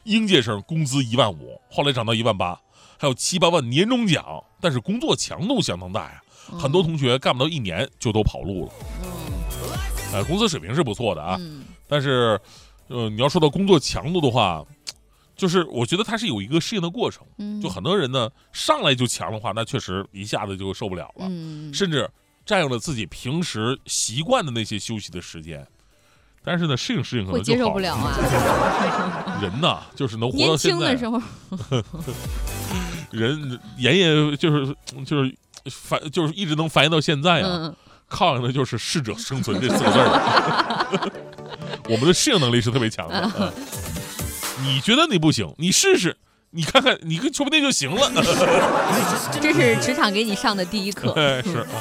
应届生工资15000，后来涨到18000，还有7、8万年终奖，但是工作强度相当大呀，很多同学干不到1年就都跑路了。工资水平是不错的啊，但是，你要说到工作强度的话，就是我觉得它是有一个适应的过程。就很多人呢上来就强的话，那确实一下子就受不了了，甚至占用了自己平时习惯的那些休息的时间。但是呢，适应可能就好会接受不了啊。 人呐，就是能活到现在。 年轻的时候， 人延延就是一直能繁衍到现在啊，靠的就是适者生存这4个字儿。我们的适应能力是特别强的。你觉得你不行，你试试，你看看，你说不定就行了。 这是职场给你上的第一课。 是啊。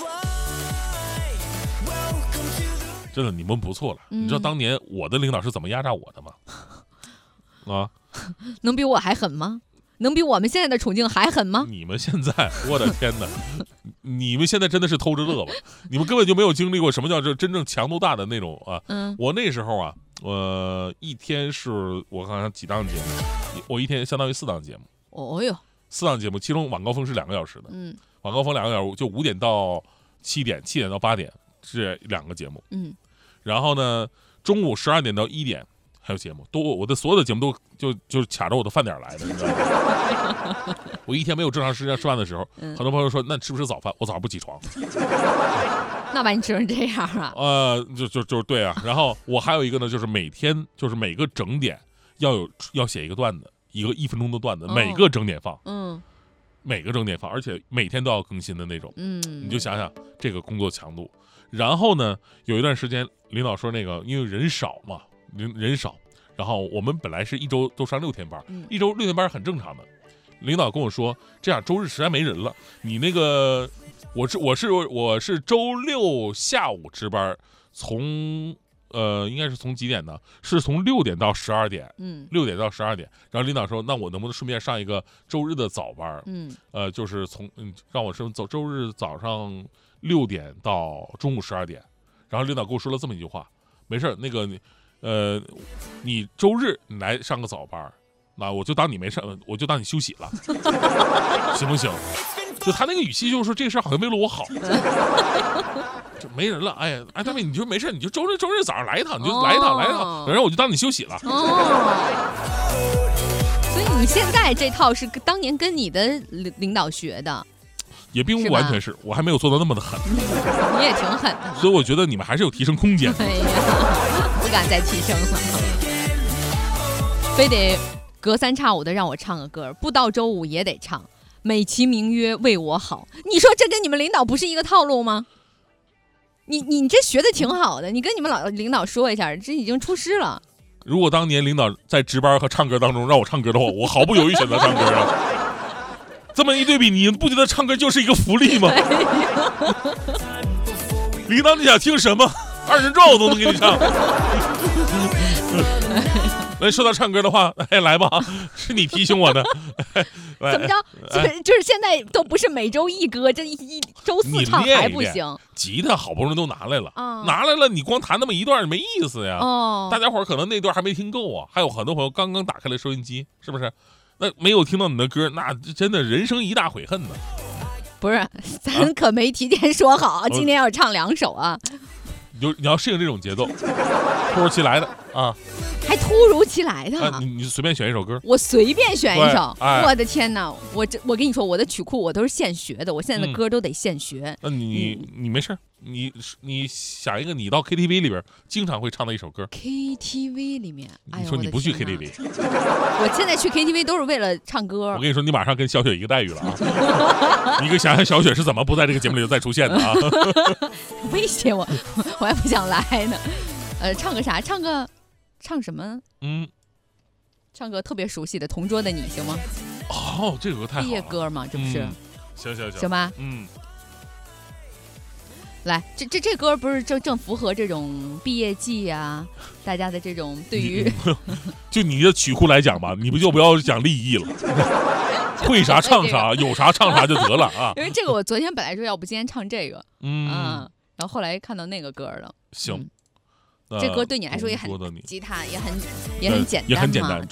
真的，你们不错了。你知道当年我的领导是怎么压榨我的吗？啊， 能比我还狠吗？能比我们现在的处境还狠吗？ 你们现在，我的天哪！你们现在真的是偷着乐吧？你们根本就没有经历过什么叫这真正强度大的那种啊！我那时候啊，一天是我看看几档节目，我一天相当于4档节目。 哦哟 ，4档节目，其中晚高峰是2个小时的。晚高峰2个小时，就5点到7点，7点到8点这2个节目。然后呢，中午12点到1点还有节目，我的所有的节目都就是卡着我的饭点来的，你知道吗？我一天没有正常时间吃饭的时候，很多朋友说那吃不吃早饭？我早上不起床。 那把你吃成这样啊？ 就是对啊。然后我还有一个呢，就是每天就是每个整点要写一个段子，一个1分钟的段子，每个整点放。每个整点放，而且每天都要更新的那种。你就想想这个工作强度。然后呢，有一段时间领导说那个因为人少嘛，人少，然后我们本来是一周都上6天班，一周6天班很正常的。领导跟我说，这样周日实在没人了，你那个我是周6下午值班，从应该是从几点呢？是从6点到12点，6点到12点。然后领导说，那我能不能顺便上一个周日的早班？就是让我走周日早上6点到中午12点。然后领导跟我说了这么一句话：没事，那个你周日你来上个早班，那我就当你没上，我就当你休息了，行不行？就他那个语气就是说这个事好像为了我好。就没人了，哎，大卫，你就没事，你就周日早上来一趟，你就来一趟，然后我就当你休息了。 所以你现在这套是当年跟你的领导学的， 也并不完全是，我还没有做到那么的狠。 你也挺狠的， 所以我觉得你们还是有提升空间。 哎呀，不敢再提升了，非得隔3差5的让我唱个歌，不到周5也得唱，美其名曰为我好。你说这跟你们领导不是一个套路吗？你这学的挺好的，你跟你们领导说一下，这已经出师了。 如果当年领导在值班和唱歌当中让我唱歌的话，我毫不犹豫选择唱歌啊。这么一对比，你不觉得唱歌就是一个福利吗？领导你想听什么，2人转我都能给你唱。来，说到唱歌的话，来吧，是你提醒我的。 怎么着？就是现在都不是每周1歌，这一周4唱还不行。 吉他好不容易都拿来了，拿来了，你光弹那么一段没意思呀。大家伙可能那段还没听够啊，还有很多朋友刚刚打开了收音机，是不是？那没有听到你的歌，那真的人生一大悔恨呢。 不是，咱可没提前说好，今天要唱2首啊。 你要适应这种节奏，突如其来的啊。 还突如其来的， 你随便选一首歌， 我随便选一首。我的天哪，我跟你说，我的曲库我都是现学的，我现在的歌都得现学。 那你没事，你想一个你到 KTV 里边经常会唱的一首歌。 KTV 里面， 你说你不去 KTV， 我现在去 KTV 都是为了唱歌。 我跟你说，你马上跟小雪一个待遇了啊！你可想想小雪是怎么不在这个节目里再出现的啊？ 威胁我还不想来呢。唱个啥？唱什么？唱个特别熟悉的《同桌的你》行吗？ 哦，这个歌太好了， 毕业歌嘛，这不是？ 行吧？来，这歌不是正符合这种毕业季啊，大家的这种对于就你的曲库来讲吧，你不要讲立意了，会啥唱啥，有啥唱啥就得了啊。 因为这个我昨天本来说要不今天唱这个，然后后来看到那个歌了。 行。 这歌对你来说也很吉他也很简单嘛，